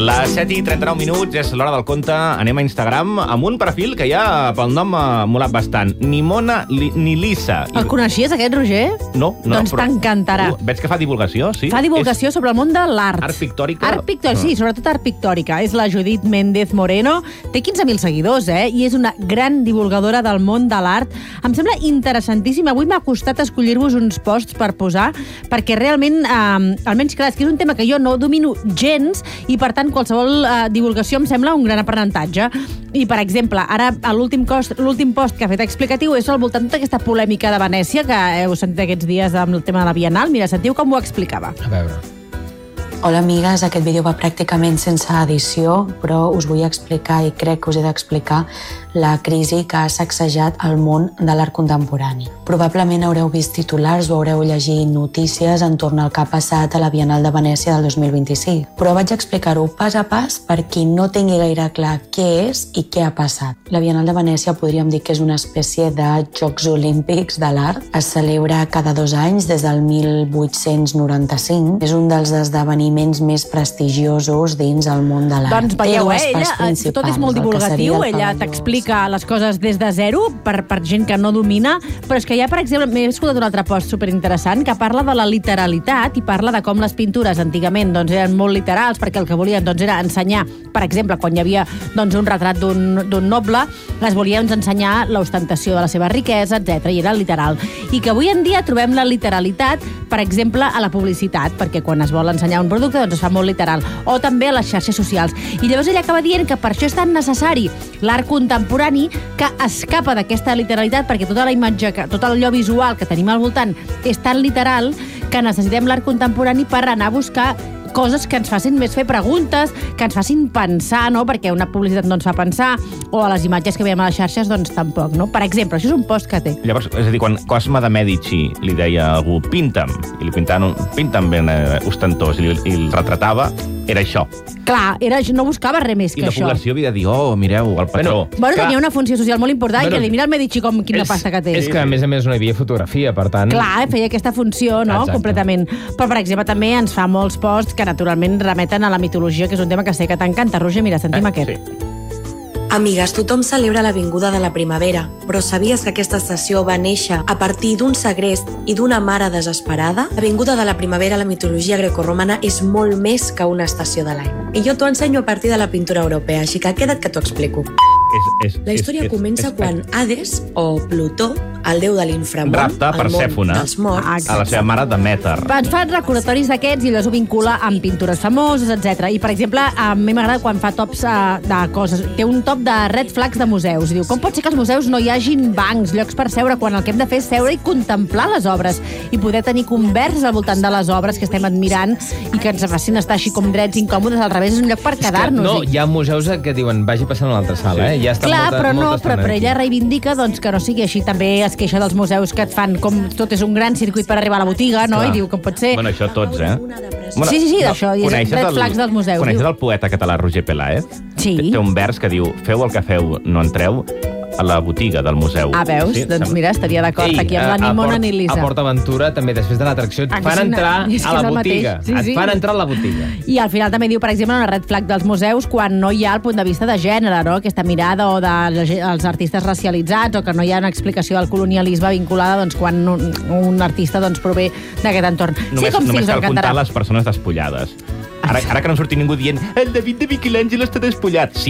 Les 7:39, és l'hora del conte. Anem a Instagram amb un perfil que ja pel nom m'ha molat bastant. Ni Mona ni Lisa. El coneixies, aquest, Roger? No. Doncs t'encantarà. Veig que fa divulgació, sí? Fa divulgació sobre el món de l'art. Art pictòrica? Art pictòrica, sí, sobretot art pictòrica. És la Judit Méndez Moreno. Té 15.000 seguidors, I és una gran divulgadora del món de l'art. Em sembla interessantíssim. Avui m'ha costat escollir-vos uns posts per posar, perquè realment, almenys, clar, és que és un tema que jo no domino gens i, per tant, qualsevol divulgació em sembla un gran aprenentatge. I, per exemple, ara l'últim post que ha fet explicatiu és al voltant de tota aquesta polèmica de Venècia, que heu sentit aquests dies amb el tema de la Bienal. Mira, sentiu com ho explicava. A veure. Hola, amigues. Aquest vídeo va pràcticament sense edició, però us vull explicar, i crec que us he d'explicar, la crisi que ha sacsejat el món de l'art contemporani. Probablement haureu vist titulars o haureu llegit notícies entorn al que ha passat a la Bienal de Venècia del 2025, però vaig explicar-ho pas a pas per qui no tingui gaire clar què és i què ha passat. La Bienal de Venècia podríem dir que és una espècie de Jocs Olímpics de l'art. Es celebra cada 2 anys des del 1895. És un dels esdeveniments més prestigiosos dins el món de l'art. Doncs veieu, ella, tot és molt divulgatiu, ella t'explica les coses des de zero per gent que no domina, però és que ja, per exemple, m'he escoltat un altre post superinteressant que parla de la literalitat i parla de com les pintures antigament eren molt literals, perquè el que volien era ensenyar, per exemple, quan hi havia un retrat d'un noble, es volia ensenyar l'ostentació de la seva riquesa, etc. i era literal. I que avui en dia trobem la literalitat, per exemple, a la publicitat, perquè quan es vol ensenyar un producte es fa molt literal, o també a les xarxes socials. I llavors ella acaba dient que per això és tan necessari l'art contemporani, que escapa d'aquesta literalitat, perquè tota la imatge, tot allò visual que tenim al voltant és tan literal que necessitem l'art contemporani per anar a buscar coses que ens facin més fer preguntes, que ens facin pensar, no? Perquè una publicitat no ens fa pensar, o a les imatges que veiem a les xarxes, doncs tampoc, no? Per exemple, això és un post que té. Llavors, és a dir, quan Cosme de Mèdici li deia a algú pinta'm, i li pintaven ben ostentós, i el retratava, era això. Clar, no buscava res més que això. I la població havia de dir, mireu, el patró. Bueno, tenia una funció social molt important, que li mira el Mèdici quina pasta que té. És que, a més no hi havia fotografia, per tant... Clar, feia aquesta funció, no?, exacte, completament. Però, per exemple, també ens fa molts posts que naturalment remeten a la mitologia, que és un tema que sé que t'encanta. Roger, mira, sentim aquest. Sí. Amigues, tothom celebra la vinguda de la primavera, però sabies que aquesta estació va néixer a partir d'un segrest i d'una mare desesperada? La vinguda de la primavera a la mitologia grecorromana és molt més que una estació de l'any. I jo t'ho ensenyo a partir de la pintura europea, així que queda't que t'ho explico. La història comença quan Hades, o Plutó, el déu de l'inframón, rapta Persèfone dels morts, a la seva mare Demèter. Ens fan recordatoris d'aquests i les ho vincula amb pintures famoses, etc. I, per exemple, a mi m'agrada quan fa tops de coses. Té un top de red flags de museus. Diu, com pot ser que als museus no hi hagin bancs, llocs per seure, quan el que hem de fer és seure i contemplar les obres i poder tenir converses al voltant de les obres que estem admirant i que ens facin estar així com drets incòmodes. Al revés, és un lloc per quedar-nos. No, hi ha museus que diuen, vagi passant a l'altra sala, Ja està. Clar, però ella reivindica que no sigui així. També es queixa dels museus que et fan com tot és un gran circuit per arribar a la botiga, no? I diu, com pot ser... Bueno, això tots, Sí, d'això. I és red flags dels museus. Coneixes el poeta català Roger Peláez? Sí. Té un vers que diu, feu el que feu, no entreu a la botiga del museu. Veus? Sí, doncs mira, estaria d'acord aquí amb la ni Mona ni Lisa. A Port Aventura, també després de l'atracció, et fan entrar a la botiga. Et fan entrar a la botiga. I al final també diu, per exemple, una red flag dels museus quan no hi ha el punt de vista de gènere, no? Aquesta mirada o dels artistes racialitzats, o que no hi ha una explicació del colonialisme vinculada quan un artista prové d'aquest entorn. Només cal comptar les persones despullades. Ara que no surti ningú dient el David de Michelangelo està despullat. Sí,